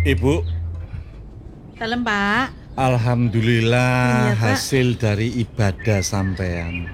Ibu, Dalam Pak. alhamdulillah Iya, Pak. hasil dari ibadah sampean.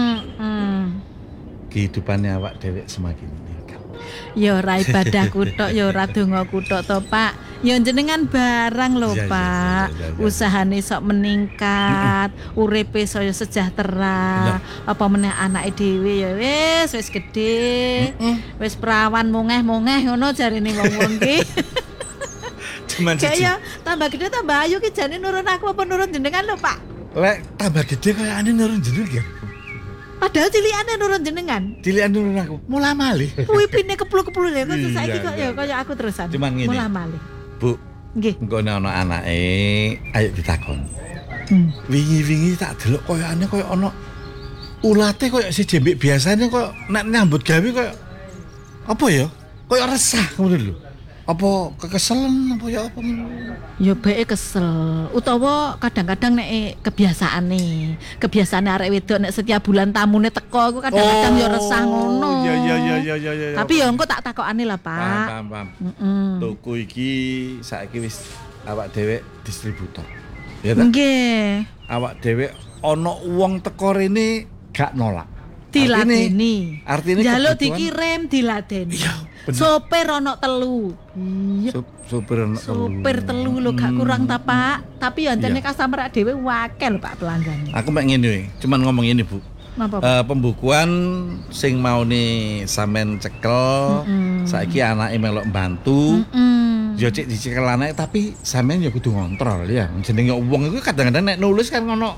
Kehidupannya awak dewek semakin meningkat. Ya ora ibadah kuthok, ya ora donga kuthok to, Pak. Ya jenengan barang lho, Iya, iya, Pak. iya, iya, iya. Usahane sok meningkat, uripe saya sejahtera. Apa meneh anake dhewe ya wis gedhe. Wis perawan mungeh-mungeh ngono jarine wong-wong ki. Cuman siji. Kaya tambah gede tambah ayu ki jane nurun aku apa nurun jenengan lho, Pak. Lek tambah gede kayakane nurun jeneng ya. Padahal cilikane nurun jenengan. Dilihat nurun aku. Mula malih. Wipine keplu-keplu ya kok saiki kok Iya, ya kaya aku terusan. Cuman ngene. Mulah malih. Bu, Nggih. engko nek ana anake, ayo ditakon. Wingi-wingi tak delok kayane kaya ana ulate kaya si jembek biasane kaya nek nyambut gawe kaya apa ya? Kaya resah ngono lho. Apa kekeselen apa ya apa ngono. Ya bae kesel utawa kadang-kadang nek kebiasaane arek wedok nek setiap bulan tamune teko aku kadang-kadang ya resah ngono. Iya. Tapi ya engko tak takokane lah, Pak. Paham. Tuku iki saiki wis awak dhewek distributor. Ya ta? Nggih. Awak dhewek ana wong teko rene gak nolak. Diladeni. Artine njaluk kebutuhan- dikirim diladeni. Iya, bener. Sopir ana telu. Iya. Sopir telu lho gak kurang ta, Pak. Tapi ya jane Iya. customer dhewe wakil Pak pelanggan. Aku mek ngene we, cuman ngomong ini, Bu. Napa, Pak? Pembukuan sing maune sampean cekel, saiki anake melok bantu. Ya cek dicekel anake tapi sampean ya kudu ngontrol ya. Jenenge wong iku kadang-kadang nek nulis kan ngono.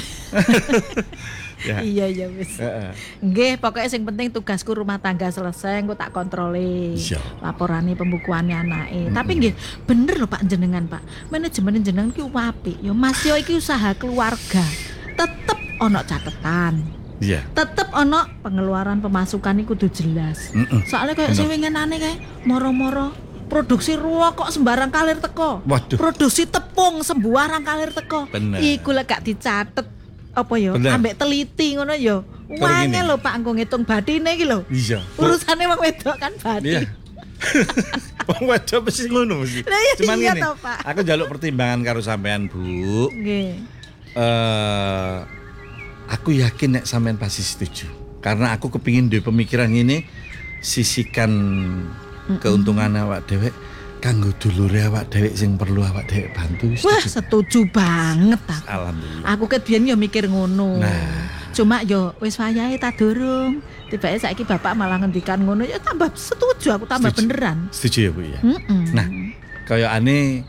Ya. Iya wis. Heeh. Nggih, pokoknya sing penting tugasku rumah tangga selesai, engko tak kontrole. Iya. Laporane pembukuannya anake. Tapi nggih, bener lho Pak jenengan, Pak. Manajemen jenengan ki apik. Ya Mas yo iki usaha keluarga. Tetep ana catetan. Iya. Tetep ana pengeluaran pemasukan iki kudu jelas. Soalnya kayak Bener. sing winginane kae moro-moro produksi rokok sembarang kalir teko. Waduh. Produksi tepung sembarang kalir teko. Bener. Iku lek gak dicatet apa ya Bener. ambek teliti ngono ya. Wangel lho Pak engko ngitung badine iki lho. Iya. Urusane wong wedok kan badi. Iya. Wong wedok mesti ngono mesti. Lah iya, Cuman iya ngene, toh, Pak. aku njaluk pertimbangan karo sampean, Bu. Nggih. Aku yakin nek sampean pasti setuju. Karena aku kepingin duwe pemikiran ini sisikan keuntungan awak dhewek kanggo dulure awak dhewek sing perlu awak dhewek bantu. Wah, setuju banget aku. Alhamdulillah. Aku ket biyen yo mikir ngono. Nah. Cuma yo wis wayahe tak durung. Tibake saiki bapak malah ngendikan ngono ya tambah setuju aku tambah Setuju. beneran. Setuju ya, Bu ya. Mm-mm. Nah, kaya aneh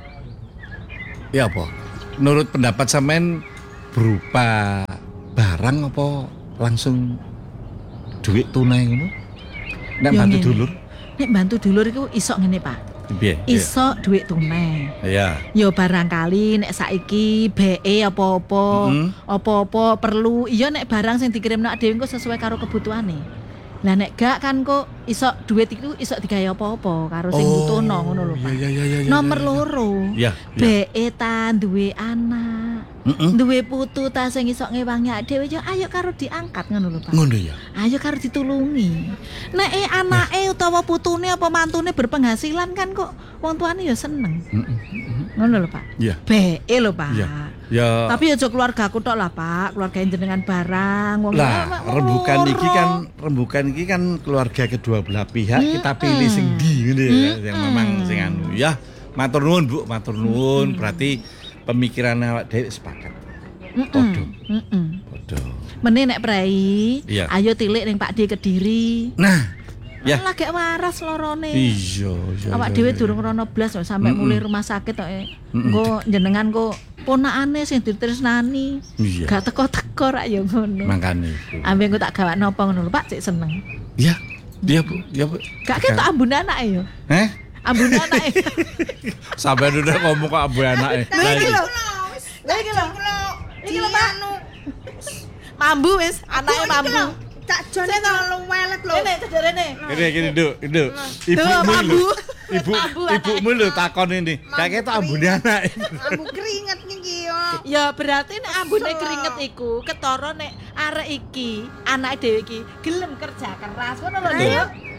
ya apa? Menurut pendapat sampean berupa barang apa langsung duit tunai ngono? Nek Yo bantu ngene. dulur? Nek bantu dulur iku iso ngene, Pak. Piye? Iso duit tunai. Iya. Ya barangkali nek saiki BE apa-apa, apa-apa perlu, iya nek barang sing dikirimno dhewe engko sesuai karo kebutuhane. Lah nek gak kan kok iso duit iku iso digawe apa-apa karo sing butuhno ngono lho, Pak. Iya. Nomor loro. Iya. BE ta duwe anak. Duwe putu ta sing iso ngewangi dhewe ya ayo karo diangkat ngono lho, Pak. Ngono ya. Ayo karo ditulungi. Nek anake utawa putune apa mantune berpenghasilan kan kok wong tuane ya seneng. Ngono lho, Pak. Iya. BE lho, Pak. Iya. Ya. Tapi aja keluarga aku tok lah, Pak. Keluarga jenengan barang. Wong Lah, rembukan iki kan keluarga kedua belah pihak, kita pilih sing ndi ngene ya, yang memang sing anu. Ya, matur nuwun, Bu, matur nuwun. Berarti pemikiran awak dhewe sepakat. Podo. Meneh nek prei, Iya. ayo tilik ning Pak D Kediri. Nah, ya. Malah gak waras lorone. Iya. Awak dhewe durung rono blas kok sampe mulai rumah sakit kok. Engko jenengan kok ponakane sing ditresnani. Iya. Gak teko-teko rak ya ngono. Makane iku. Ambe engko tak gawak napa ngono lho, Pak, cek seneng. Ya. Dia, Bu. Ya, Bu. Gak ketok ambune anake yo. Ambune anake. Sampai udah ngomong kok abu anake. Lah iki lho. Lah iki lho. Iki lho, Pak. Mambu wis, anake mambu. Cak Jon iki terlalu welet lho. Rene, cederene. Gini, Duk. mambu. Ibumu lho takon ini. Kayak ketok ambune anake. Ambu keringet iki yo. Ya berarti nek ambune keringet iku ketara nek arek iki, anake dhewe iki gelem kerja keras ngono lho, Nduk.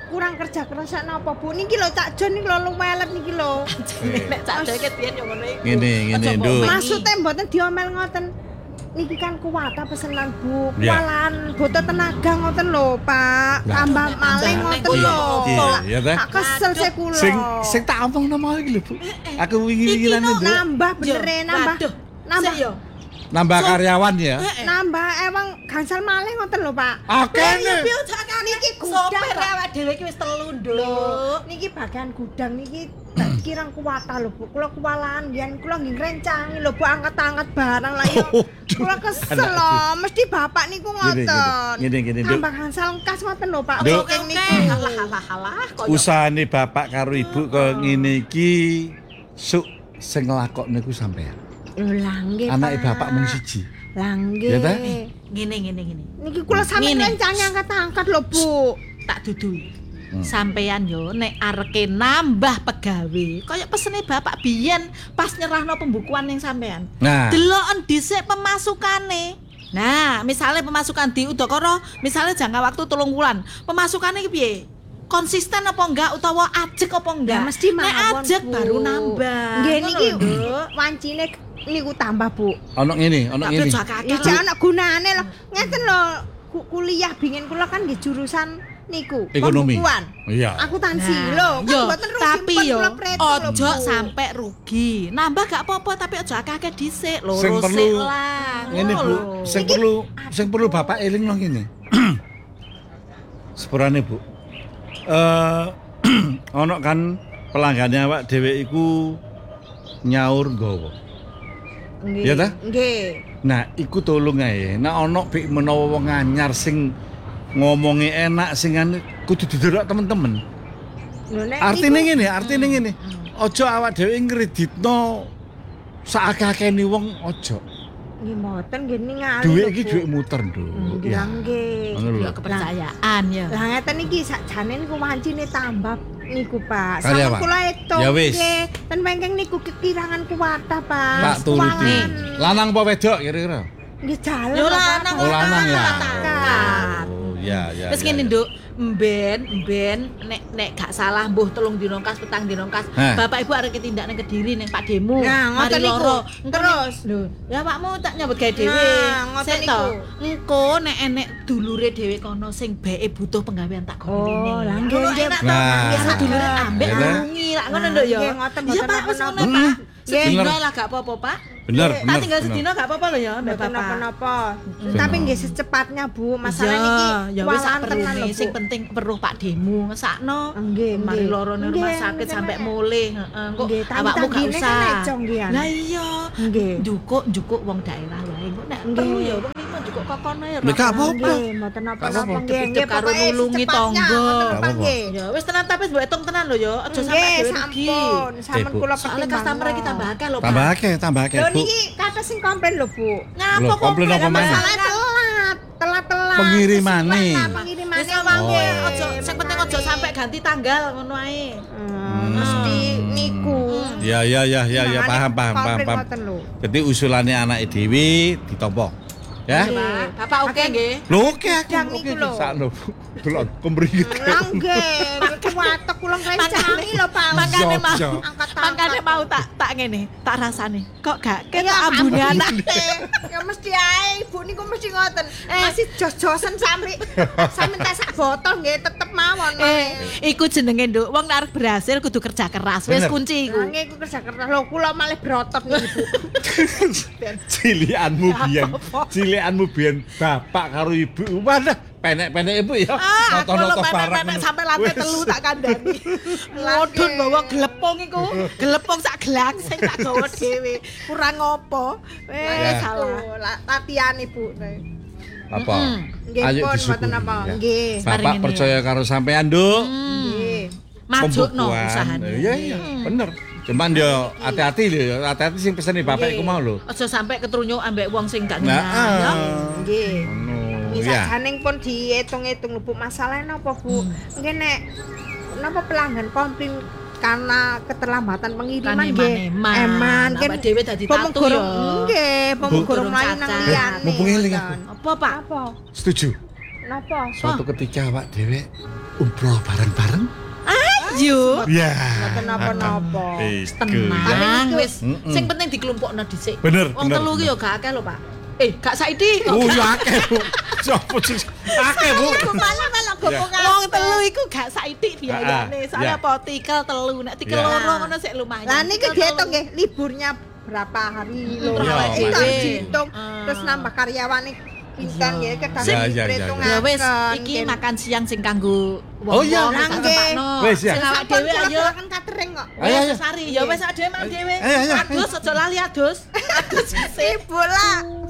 kurang kerja keras napa Bu? Niki lho Cak Jon niki lho luwelet niki lho. Nek Cak Jon ket biyen yo ngono iku. Ngene, Nduk. Maksudnya mboten diomel ngoten. Niki kan kuwata pesenan Bu. Ya. Kualan butuh tenaga ngoten lho, Pak. Lah. Tambah malih ngoten lho. Iya ta? Tak kesel sih kula. Sing tak omong nama iki lho, Bu. Aku wingi-winginan Nduk. Nambah bener nambah. Nambah yo. Nambah karyawan ya. Nambah emang gansal malih ngoten lho, Pak. Akene. Niki gudang Sopir awak dhewe iki wis 3 Nduk. lho. Niki bagian gudang niki kirang kuwata lho, Bu. Kula kuwalan yen kula nggih ngrencangi lho, Bu, angkat-angkat barang lah yo. Kula kesel lho, mesti bapak niku ngoten. Ngene, Nduk. Tambah gansal engkas ngoten lho, Pak. Nduk. Saking niku. Halah koyo. Usahane bapak karo ibu kok ngene iki suk sing nglakokne ku sampean. Lho lah nggih. Anake Pak. bapak mung siji. Lah nggih. Ya ta? Ngene. Niki kula sampe Ngene. ngrencangi angkat-angkat lho, Bu. Tak dudui. Sampean yo nek areke nambah pegawe kaya pesene bapak biyen pas nyerahno pembukuan ning sampean. Nah, Deloken dhisik pemasukane. Nah, misalnya pemasukan di Udakara, misalnya jangka waktu 3 wulan. Pemasukane iki piye? Konsisten apa enggak utawa ajeg apa enggak? Ya mesti nek mawon, ajeg Bu. baru nambah. Nggih Ngono niki lho, Nduk. wancine niku tambah, Bu. ono ngene. Tak percaya kakek. Ya jangan ana gunane lho. Ngeten lho, kuliah bingin kula kan nggih jurusan niku, Ekonomi. pembukuan. Iya. Akuntansi Nah, lho, kan yo, mboten rugi tapi pun yo kula preto lho, ojo Bu. sampe rugi. Nambah gak apa-apa tapi ojo akeh-akeh dhisik lho. Sing perlu- lah. Ngene, Ngono Bu. lho. Sing perlu bapak eling nang ngene. Sepurane, Bu. Ono kan pelanggane awak dhewe iku nyaur nggawa. Nggih. Ya ta? Nggih. Nah, iku tolong ae. Nek ono bik menawa wong anyar sing ngomongi enak sing anu kudu didelok temen-temen. Lho nek Artine niku- ngene, ngene. Aja awak dhewe ngreditno sakakeh-akehne wong aja. nggih mboten nggih ningali. Duit lho, iki Bu. duit muter, Nduk. Nggih lah, nggih. Ngono lho. Ya kepercayaan ya. Lah ngeten iki sakjane niku wancine tambah niku, Pak. Kali Sampun apa? kula hitung. Ya wis. Nggih, ten wengking niku kekirangan kuwata, Pak. Tak turuti. Kuwalan. Lanang apa wedok kira-kira? Nggih jalan. Yo lho, Pak. lanang, Oh, lanang ya. Katakan. Oh, ya. Terus ngene Nduk, mben nek gak salah mbuh 3 dina kas, 4 dina kas. Hah. Bapak Ibu arek tindak ning Kediri ning Pak Demu. Nah, ngoten Mari niku. loro. Terus? Lho, ya awakmu tak nyambut gawe dhewe. Nah, ngoten Sik niku. to. Engko nek enek dulure dhewe kono sing beke butuh penggawean tak Oh, gone lah, rene. nggih, Ngono nggih. enak to. Nah. Biasa dulure ambek Ya, ta? nulungi lak ngono lho ya. Nggih, ngoten, Iya mboten Pak, wis ngono napa-napa. Pak. Nggih. Sedina lah gak apa-apa Pak. Bener, Tak bener. tinggal bener. sedina gak apa-apa lho ya, Mbak Mboten Bapak. napa-napa. Tapi nggih secepatnya, Bu. Masalah Iya, niki ya wis sak kuwalan tenan lho, perune Bu. sing penting weruh Pak Demu ngesakno. Nggih, Mari nggih. loro ning rumah Nggih, sakit nggih, sampai nggih. mulih, heeh. Kok Nggih, awakmu gak tangine kan usah. eco nggih. Lah iya. Nggih. Njukuk wong daerah wae. Kok nek Nggih. perlu ya wong iki njukuk kokono ya. Lah, gak apa-apa. Nggih, mboten napa-napa apa-apa. nggih. Hidup Nggih, karo pokoke nulungi secepatnya, tonggo. ngoten Gak apa apa-apa. nggih. Ya wis tenan tapi mbok hitung tenan lho ya. Aja sampe Nggih, dhewe rugi. sampun. Sampun Bu. kula Soalnya pertimbangno. customer iki tambah akeh lho, Pak. Tambah akeh, Lho Bu. niki kata sing komplain lho, Bu. Ngapa Loh, komplain apa komplain? mana? Masalah telat. Pengirimane. Pengirimane. Wis awake Oh. aja sing penting aja sampe ganti tanggal ngono ae. Mesti niku. Ya, paham. Komplain ngoten lho. Jadi usulane anake dhewe ditampa. Ya. Pak, Bapak oke nggih? Lho oke aku Sedang oke niku lho. sakno. Delok kemringit. Lah nggih, niku watek kula ngrencangi lho, Pak. Makane mau Iya. makane mau tak ngene, tak rasane. Kok gak Ya, ketok ambune anak. Ya mesti ae, Ibu niku mesti ngoten. Masih jos-josen sampe entek sak botol nggih tetep mawon. Iku jenenge Nduk, wong nek arep berhasil kudu kerja keras. Wis Bener. kunci iku. Nggih iku kerja keras. Lho kula malah brotot niki, Bu. Cilianmu biyen bapak karo ibu. Wadah, penek-penek ibu ya. Aku lho Noto-noto barang. penek sampai lantai Wes. telu tak kandhani. Modun bawa gelepong iku. Gelepong sak gelang sing tak gawa dhewe. Kurang ngopo? Ya. Salah. Latihan Ibu. Apa? Nggih Ayo pun disyukuri, mboten apa. ya. Nggih. Bapak Mari ngene. percaya karo sampean, Nduk. Nggih. Majukno Pembukuan. usahane. Iya, bener. Cuman yo hati-hati lho, hati-hati sing pesene bapak iku mau lho. Aja sampai ketrunjuk ambek wong sing gak Nah, kenal ya. Nggih. ngono. Bisa Ya. janing pun dihitung-hitung lho Bu, masalahnya napa Bu? Nggih nek napa pelanggan komplain karena keterlambatan pengiriman Kan nggih. eman. kan Awak dhewe dadi pomong tatu gorong ya. nggih, pomong Bu. gorong mlayu nang Cacat. liyane. Mumpung eling aku. ngoten. Apa, Pak? Apa? Setuju. Napa? Suatu ketika awak dhewe umroh bareng-bareng? Ayo. Ya. Mboten napa-napa. Tenang Tapi wis. Sing penting dikelompokno dhisik. Bener, Wong bener, telu ki bener. yo gak akeh lho, Pak. Gak Saidi. Oh, ya akeh, Bu. Sopo sing akeh, Bu. Malah gopong Wong telu iku gak Saidi biayane. Soalnya ya. apa tikel telu, nek tikel Ya. loro ngono sik lumayan. Lah niki Tikel diitung telu. nggih liburnya berapa hari lho. Ya, Itu Mas. harus dihitung. Ah. Terus nambah karyawane pinten nggih kedang Ya, ya, ya, diperhitungaken. Ya wis, iki makan siang sing kanggo Oh, iya. wong-wong, tak Nggih. tempakno. Wis, ya. Sing awak dhewe ayo. kan catering kok. Ayo, ayo. Sari, ya wis awak dhewe mang dhewe. Ayo, ayo. Adus aja lali adus. Adus sik. Ibu lah.